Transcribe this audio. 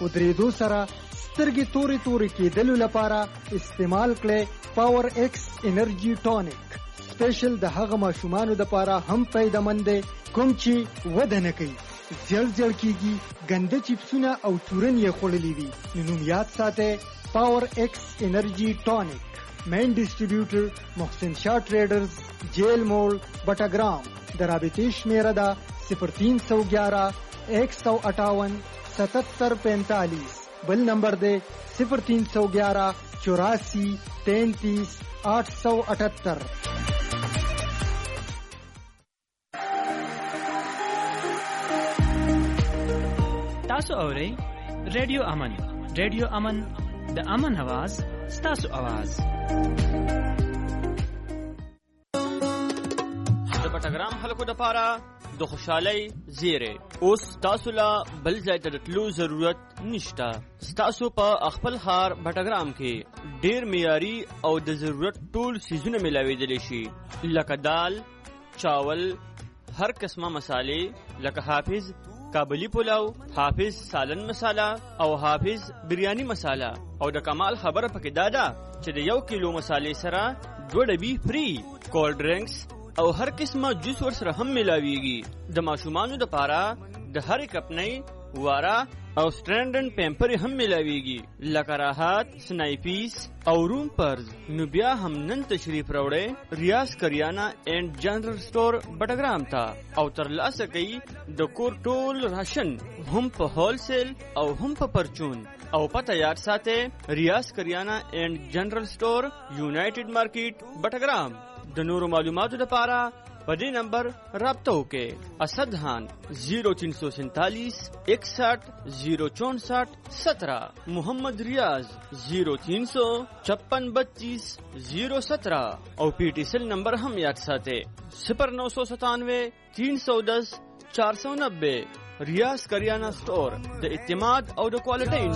ودریدو سره سترګې تورې تورې کېدلو لپاره استعمال کړئ پاور ایکس انرژي ټونیک. سپیشل د هغه ماشومانو لپاره هم فایده‌مند دی کوم چې وده نه کوي، زیړ کېږي، ګنده چپسونه او چورن یې خوړلي وي. نو یاد ساتئ پاور ایکس انرژي ټونیک. مین ډسټریبیوټر محسن شاه ټریډرز، جیل موړ، بټاګرام. د رابطې شمیره ده 0311 158 7745. بل نمبر دے 0311 84 33 878. تاسو اورئ ریډیو امن. ریډیو امن د امن आवाज ستاسو आवाज. د بټاګرام خلکو لپاره د خوشحالۍ زیری اوس تاسو لا بل ځای ته تلو ضرورت نشته. تاسو په خپل ښار بټاګرام کې ډیر معیاري او د ضرورت ټول سیزونه ملاویدلی شي، لکه دال، چاول، هر قسمه مسالې لکه حافظ کابلی پلاو، حافظ سالن مساله او حافظ بریانی مساله. او د کمال خبره پکې دا ده چې د 1 کیلو مسالې سره 2 ډبي فری. کولډ ډرینکس او هر قسمه جوس ور سره هم ملاویږي. د ماشومانو لپاره د هر کپنۍ، واره او سټرینډن پیمپر هم ملاویږي، لکه راحت، سنایپیس او روم پرز. نو بیا هم نن تشریف راوړئ ریاض کریانا اینڈ جنرل سٹور بټاګرام ته او ترلاسه کوي د کور ټول راشن هم په هول سیل او هم په پرچون. او پته یاد ساتئ ریاض کریانا اینڈ جنرل سٹور، یونایټډ مارکیټ بټاګرام. د نورو معلوماتو لپاره په دې نمبر رابطه وکړئ. اسد خان 0347 61 064 17. محمد ریاض 0356 32 017. او پی ټی سیل نمبر هم یاد ساتئ 0997 310 490. ریاض کریانا سٹور د اعتماد او د کوالټۍ